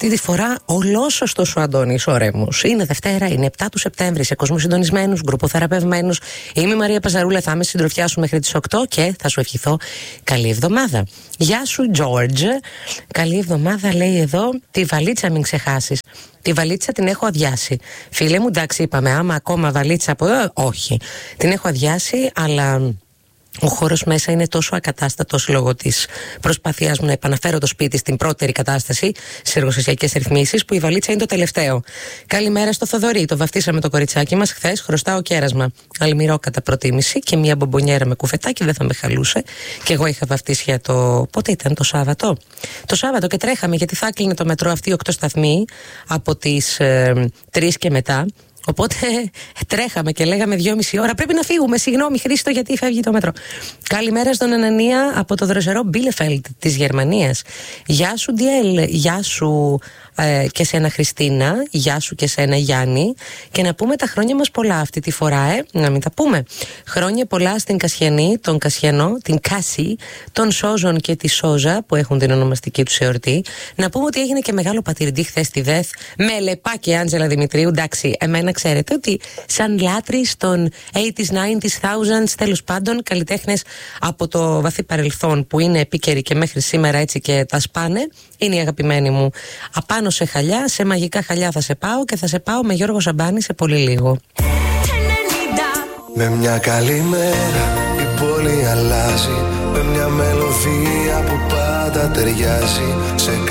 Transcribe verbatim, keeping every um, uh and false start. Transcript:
Αυτή τη φορά ολόσωστος ο Αντώνης ο Ρέμος. Είναι Δευτέρα, είναι επτά του Σεπτέμβρη, σε κοσμοσυντονισμένους, γκρουποθεραπευμένους. Είμαι η Μαρία Παζαρούλα, θα είμαι συντροφιά σου μέχρι τις οκτώ και θα σου ευχηθώ καλή εβδομάδα. Γεια σου, George. Καλή εβδομάδα, λέει εδώ. Τη βαλίτσα μην ξεχάσεις. Τη βαλίτσα την έχω αδειάσει. Φίλε μου, εντάξει, είπαμε, άμα ακόμα βαλίτσα από εδώ, όχι. Την έχω αδειάσει, αλλά ο χώρος μέσα είναι τόσο ακατάστατος λόγω της προσπάθειάς μου να επαναφέρω το σπίτι στην πρώτερη κατάσταση στις εργοστασιακές ρυθμίσεις, που η βαλίτσα είναι το τελευταίο. Καλημέρα στο Θοδωρή. Το βαφτίσαμε το κοριτσάκι μας χθες. Χρωστάω κέρασμα. Αλμυρό κατά προτίμηση και μία μπομπονιέρα με κουφετάκι, δεν θα με χαλούσε. Και εγώ είχα βαφτίσει για το. Πότε ήταν, το Σάββατο. Το Σάββατο και τρέχαμε, γιατί θα κλείνει το μετρό αυτή οκτώ σταθμοί από τις ε, τρεις και μετά. Οπότε τρέχαμε και λέγαμε δυόμιση ώρα πρέπει να φύγουμε. Συγγνώμη, Χρήστο, γιατί φεύγει το μέτρο. Καλημέρα στον Ανανία από το δροσερό Μπίλεφελτ της Γερμανίας. Γεια σου, Ντιέλ. Γεια σου ε, και σένα, Χριστίνα. Γεια σου και σένα, Γιάννη. Και να πούμε τα χρόνια μας πολλά αυτή τη φορά, ε. Να μην τα πούμε. Χρόνια πολλά στην Κασιανή, τον Κασιανό, την Κάση, τον Σόζον και τη Σόζα που έχουν την ονομαστική του εορτή. Να πούμε ότι έγινε και μεγάλο πατηρντή χθες στη ΔΕΘ με Λεπά και Άντζελα Δημητρίου. Εντάξει, εμένα ξέρετε ότι σαν λάτρης των ογδόντα, ενενήντα, χιλιάδες, τέλος πάντων, καλλιτέχνες από το βαθύ παρελθόν που είναι επίκαιροι και μέχρι σήμερα έτσι και τα σπάνε, είναι η αγαπημένη μου. Απάνω σε χαλιά, σε μαγικά χαλιά θα σε πάω και θα σε πάω με Γιώργο Σαμπάνη σε πολύ λίγο. Με μια καλή μέρα η πόλη αλλάζει, με μια μελωδία που πάντα ταιριάζει. Σε